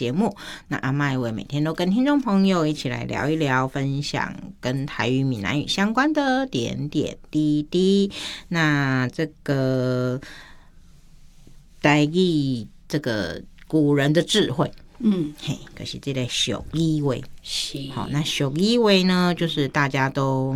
节目。那阿嬷也会每天都跟听众朋友一起来聊一聊，分享跟台语闽南语相关的点点滴滴。那这个台语这个古人的智慧，嘿，可是这个俗语话是好。那俗语话呢，就是大家都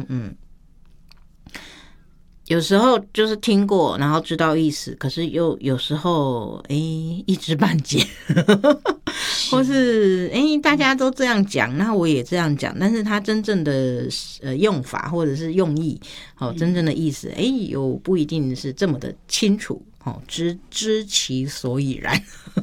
有时候就是听过，然后知道意思，可是又有时候一知半解，或是大家都这样讲，那我也这样讲，但是它真正的用法或者是用意，真正的意思，有不一定是这么的清楚，知其所以然。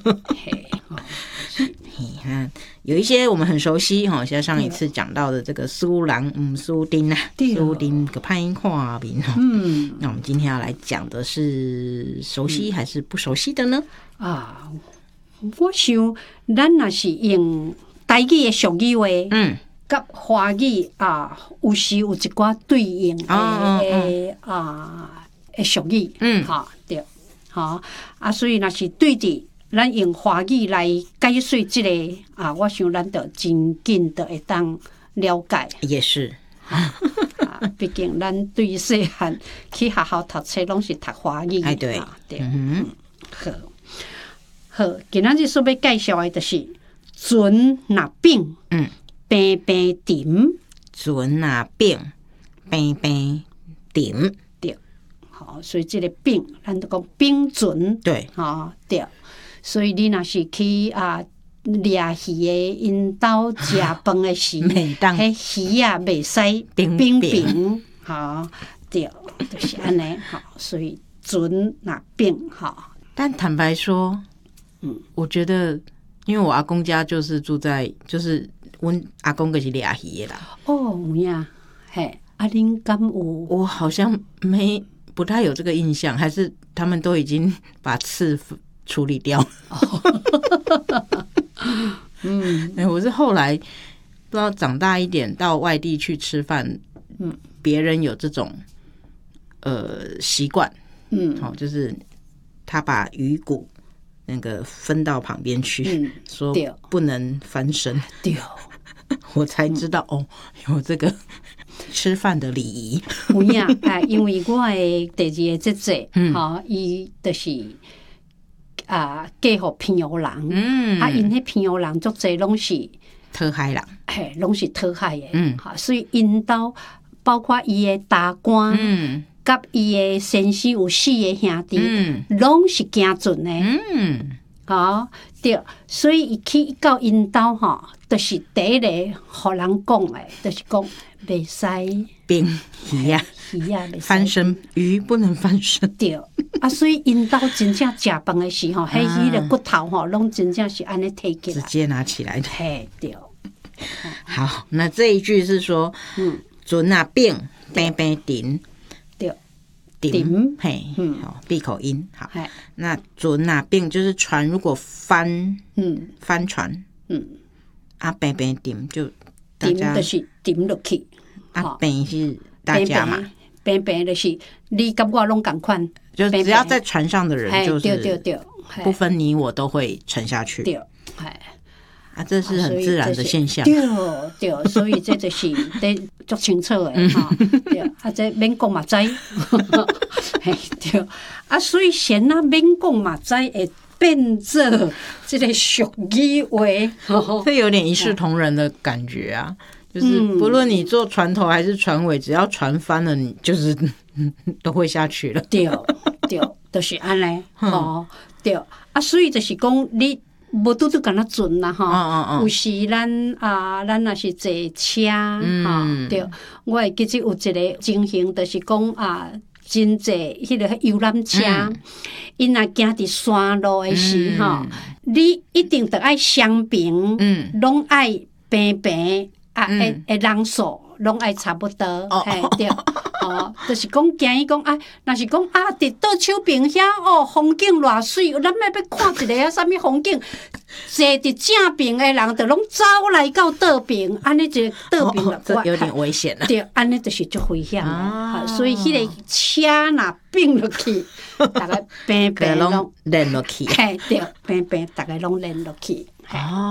有一些我们很熟悉，像上一次讲到的这个苏人苏丁啊，苏丁个拍看面。那我们今天要来讲的是熟悉还是不熟悉的呢？ 我想咱若是用台语的俗语话，甲华语有时有一寡对应的俗语，对，所以若是对伫咱用华语来解说这个我想咱就真紧就会当了解。 也是， 毕竟咱对细汉去学校读册拢是读华语， 对， 好，今仔日所要介绍的就是船若扁，平平沉， 船若扁，平平沉， 对，好，所以这个扁，咱就讲扁船， 对， 对。所以你若是去掠鱼的因兜食饭的时，迄鱼啊袂使冰冰，对，就是安尼，所以船若扁， 但坦白说，我觉得，因为我阿公家就是住在，就是阮阿公就是掠鱼的啦。 有呀，嘿，恁敢有？ 我好像不太有这个印象，还是他们都已经把刺处理掉。我是后来不知道长大一点到外地去吃饭，别人有这种习惯，就是他把鱼骨那个分到旁边去，说不能翻身， 对， 我才知道有这个吃饭的礼仪。 有影因为我的第二个姐姐，伊就是嫁互平湖人，因迄平湖人足侪拢是讨海人， 拢是讨海的，所以因兜包括伊的大官，甲伊的先生有4个兄弟，拢是行船的，对，所以伊去到因兜就是第一个互人讲的，就是讲袂使冰鱼啊，翻身鱼不能翻身， 对。所以因兜真正食饭的时候，迄个骨头拢真正是安尼摕起来， 直接拿起来的。 对。 好，那这一句是说，船若扁，平平沉， 对， 沉，闭口音。好，那船若扁就是船如果翻船，平平沉就大家就是沉落去， 平是大家嘛。 平平就是你跟我拢同款， 就只要在船上的人，就是对， 不分你我都会沉下去。 对， 这是很自然的现象。 对，所以这就是得足清楚的对，这免讲嘛知，对，所以先免讲嘛知会变做这个俗语话， 这有点一视同仁的感觉啊。就是不论你做船头还是船尾，只要船翻了，你就是都会下去了。 对，就是安尼。对，所以就是讲你无拄敢若船啦，有时咱若是坐车，对，我会记得有一个情形，就是讲真济迄个游览车，因若行伫山路的时候，你一定得爱双平，拢爱平平。的人数拢爱差不多，对，就是讲建议讲若是讲伫倒手边遐风景偌水，咱要看一个啥物风景，坐伫正边的人就拢走来到倒边，安尼一个倒边这有点危险了。 对，安尼就是足危险的，所以迄个车若并落去，大家平平拢连落去， 对，平平大家拢连落去。